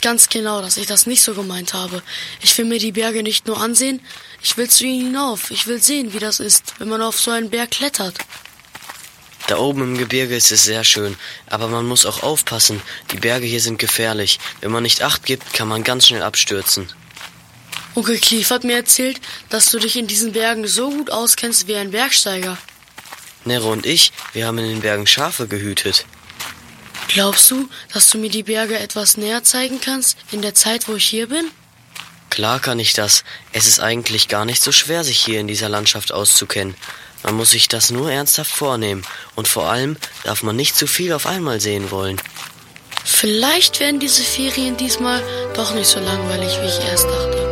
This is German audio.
ganz genau, dass ich das nicht so gemeint habe. Ich will mir die Berge nicht nur ansehen, ich will zu ihnen hinauf. Ich will sehen, wie das ist, wenn man auf so einen Berg klettert. Da oben im Gebirge ist es sehr schön, aber man muss auch aufpassen. Die Berge hier sind gefährlich. Wenn man nicht Acht gibt, kann man ganz schnell abstürzen. Onkel Cliff hat mir erzählt, dass du dich in diesen Bergen so gut auskennst wie ein Bergsteiger. Nero und ich, wir haben in den Bergen Schafe gehütet. Glaubst du, dass du mir die Berge etwas näher zeigen kannst, in der Zeit, wo ich hier bin? Klar kann ich das. Es ist eigentlich gar nicht so schwer, sich hier in dieser Landschaft auszukennen. Man muss sich das nur ernsthaft vornehmen. Und vor allem darf man nicht zu viel auf einmal sehen wollen. Vielleicht werden diese Ferien diesmal doch nicht so langweilig, wie ich erst dachte.